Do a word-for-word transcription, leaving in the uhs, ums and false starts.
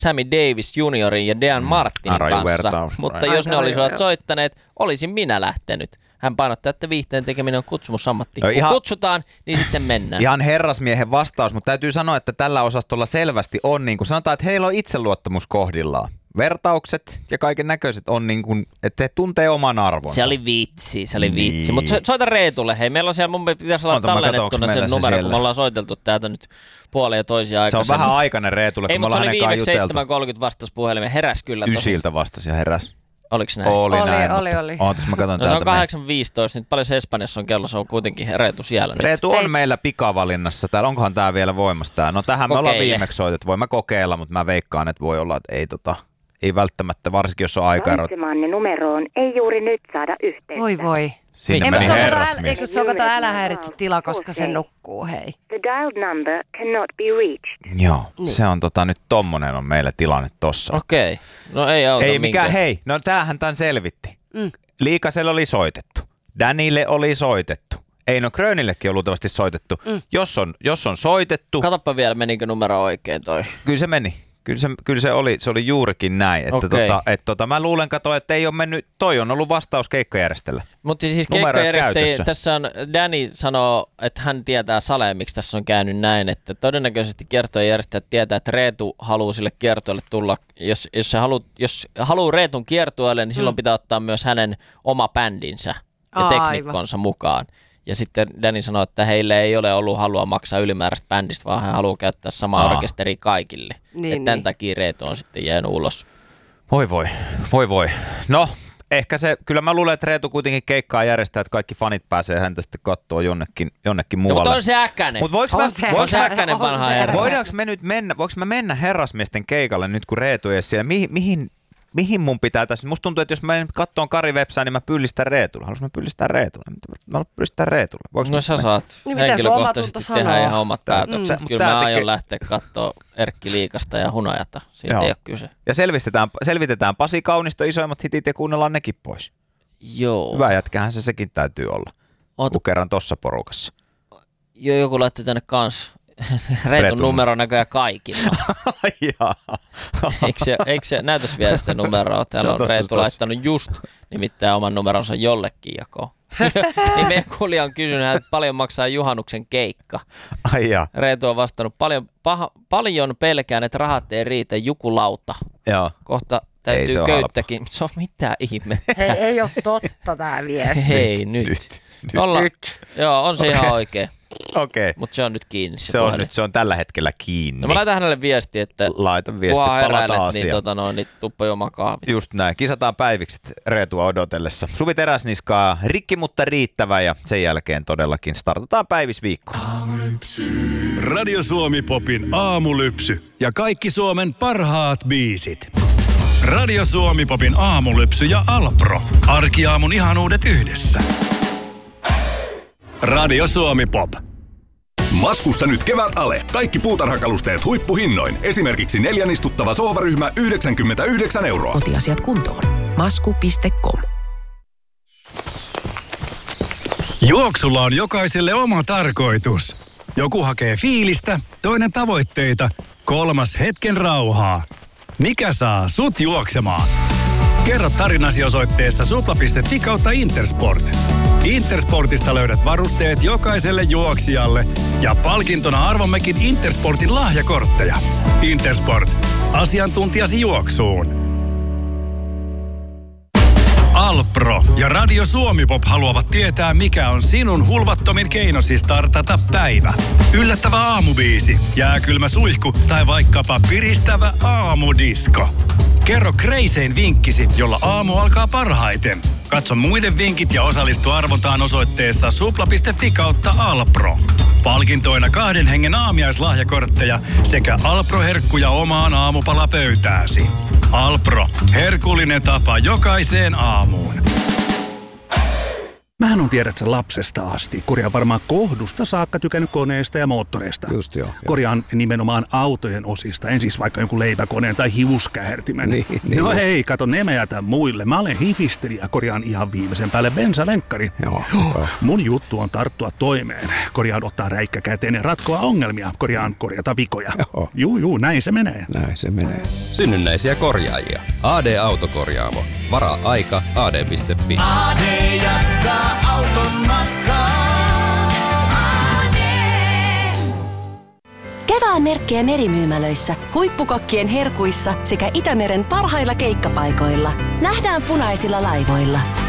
Sammy Davis juniorin ja Dean Martinin mm, kanssa. Vertaus, mutta jos ne olisivat soittaneet, olisin minä lähtenyt. Hän painottaa, että viihteen tekeminen on kutsumusammatti. Kun ihan, kutsutaan, niin sitten mennään. Ihan herrasmiehen vastaus, mutta täytyy sanoa, että tällä osastolla selvästi on, niin kuin sanotaan, että heillä on itseluottamus kohdillaan. Vertaukset ja kaiken näköiset on niin kuin, että he tuntee oman arvonsa. Se oli vitsi, se oli niin. vitsi. Mutta soita Reetulle, hei, meillä on siellä, mun pitäisi olla tallennettuna sen numero, kun me ollaan soiteltu täältä nyt puolia ja toisia aikaisemmin. Se on vähän aikainen Reetulle, kun ei, me ollaan hänen kanssaan juteltu. Ei, mutta se oli viimeksi seitsemän kolmekymmentä vastasi puhelimeen, heräs kyllä. Ysiltä vastasi ja heräs. Oliko näin? Oli, oli näin, oli, oli. Ootas, mä katson no, se on kahdeksan viisitoista, nyt paljon se Espanjassa on kello, se on kuitenkin Reetu siellä. Reetu nyt. on se... meillä pikavalinnassa täällä, onkohan tää vielä voimassa tää? No tähän Kokeile. Me ollaan viimeksi soitettu, voimme kokeilla, mutta mä veikkaan, että voi olla, että ei tota... Ei välttämättä, varsinkin jos on aika. Valitsemanne numeroon ei juuri nyt saada yhteyttä. Voi voi. Siinä meni herrasmies. Eikö se ole kato älä häiritse tila, koska se nukkuu, hei. The dialed number cannot be reached. Joo, niin. Se on tota nyt tommonen on meillä tilanne tossa. Okei, no ei auta Ei mikään, minkään. hei, no tämähän tämän selvitti. Mm. Liikaselle oli soitettu, Danille oli soitettu. Eino Grönillekin on luultavasti soitettu. Mm. Jos, on, jos on soitettu... Katoppa vielä, menikö numero oikein toi? Kyllä se meni. Kyllä se, kyllä se, oli, se oli juurikin näin. Että okay. tota, et tota, mä luulen, kato, että ei ole mennyt, toi on ollut vastaus keikkajärjestäjällä. Mutta siis keikkajärjestäjä, tässä on, Danny sanoo, että hän tietää Saleen, miksi tässä on käynyt näin, että todennäköisesti kiertuejärjestäjät tietää, että Reetu haluaa sille kiertueelle tulla, jos, jos, se halu, jos haluaa Reetun kiertueelle, niin silloin mm. pitää ottaa myös hänen oma bändinsä ja teknikkonsa mukaan. Ja sitten Danny sanoo, että heille ei ole ollut halua maksaa ylimääräistä bändistä, vaan hän haluaa käyttää samaa Aa. orkesteria kaikille. Niin, että tämän niin. takia Reetu on sitten jäänyt ulos. Voi voi, voi voi. No, ehkä se, kyllä mä luulen, että Reetu kuitenkin keikkaa järjestää, että kaikki fanit pääsee häntä sitten katsoa jonnekin, jonnekin muualle. No, mutta on se äkkänen. Mut voiko on mä, se, on se äkkänen vanha herra. Voidaanko me nyt mennä, voiko mä mennä herrasmiesten keikalle nyt, kun Reetu ei ole siellä? Mihin, mihin, mihin mun pitää tässä? Musta tuntuu, että jos mä katsoin Kari Vepsää, niin mä pyllistän Reetulle. Haluaisin mä pyllistän Reetulle? Mä haluan pyllistän Reetulle. Voinko no sä saat niin henkilökohtaisesti tehdä ihan omat päätökset. Mm. Kyllä mä aion teke... lähteä katsoa Erkki Liikasta ja Hunajata. Siitä Joo. ei ole kyse. Ja selvitetään, selvitetään Pasi Kaunisto, isoimmat hitit ja kuunnellaan nekin pois. Joo. Hyvä jätkähän se sekin täytyy olla. Oot... Kun kerran tossa porukassa. Joo, joku laittoi tänne kans. Reetun numero näköjään kaikilla. eikö, se, eikö se näytös vielä sitä numeroa? Täällä on, on Reetu laittanut just nimittäin oman numeronsa jollekin jakoon. Niin meidän kuulija on kysynyt, että paljon maksaa juhannuksen keikka. Ai jaa. Reetu on vastannut, paljon, paha, paljon pelkään, että rahat ei riitä jukulauta. Joo. Kohta täytyy köyttäkin. Se on mitään ihmettä. Hei, ei ole totta tää viesti. Hei, nyt. Nyt. nyt. Olla, nyt. Joo, on se okay. ihan oikein. Okei. Okay. Mutta se on nyt kiinni. Se, se on nyt, se on tällä hetkellä kiinni. No mä laitan hänelle viesti, että Laita viesti, palataan asiaan. Niin, tota, no, niin tuppa juomaan kahvit. Just näin. Kisataan päiviksi Reetua odotellessa. Suvi Teräsniskaa, rikki mutta riittävä ja sen jälkeen todellakin startataan päivisviikko. Radio Suomi Popin aamulypsy ja kaikki Suomen parhaat biisit. Radio Suomi Popin aamulypsy ja Alpro. Arkiaamun ihanuudet yhdessä. Radio Suomi Pop. Maskussa nyt kevät ale. Kaikki puutarhakalusteet huippuhinnoin. Esimerkiksi neljän istuttava sohvaryhmä yhdeksänkymmentäyhdeksän euroa. Kotiasiat kuntoon. masku piste com. Juoksulla on jokaiselle oma tarkoitus. Joku hakee fiilistä, toinen tavoitteita, kolmas hetken rauhaa. Mikä saa sut juoksemaan? Kerro tarinasi osoitteessa supla piste fi kautta Intersport. Intersportista löydät varusteet jokaiselle juoksijalle ja palkintona arvommekin Intersportin lahjakortteja. Intersport. Asiantuntijasi juoksuun. Alpro ja Radio Suomi Pop haluavat tietää, mikä on sinun hulvattomin keinosi startata päivä. Yllättävä aamubiisi, jääkylmä suihku tai vaikkapa piristävä aamudisko. Kerro kreisein vinkkisi, jolla aamu alkaa parhaiten. Katso muiden vinkit ja osallistu arvontaan osoitteessa supla piste fi kautta Alpro. Palkintoina kahden hengen aamiaislahjakortteja sekä Alpro-herkkuja omaan aamupalapöytääsi. Alpro, herkullinen tapa jokaiseen aamuun. Mähän on tiedät sen lapsesta asti. Korjaan varmaan kohdusta saakka tykännyt koneista ja moottoreista. Just joo. Korjaan nimenomaan autojen osista. En siis vaikka jonkun leipäkoneen tai hiuskähertimen. Niin, niin no just. hei, kato, ne mä jätän muille. Mä olen hifisteli ja korjaan ihan viimeisen päälle bensalenkkari. Joo, oh, joo. Mun juttu on tarttua toimeen. Korjaan ottaa räikkä käteen ja ratkoa ongelmia. Korjaan korjata vikoja. Joo. Juu, juu, näin se menee. Näin se menee. Synnynnäisiä korjaajia. A D-autokorjaamo. Varaa aika a d piste f i. A D jatkaa auton matkaa. A D. Kevään merkkejä merimyymälöissä, huippukokkien herkuissa sekä Itämeren parhailla keikkapaikoilla. Nähdään punaisilla laivoilla.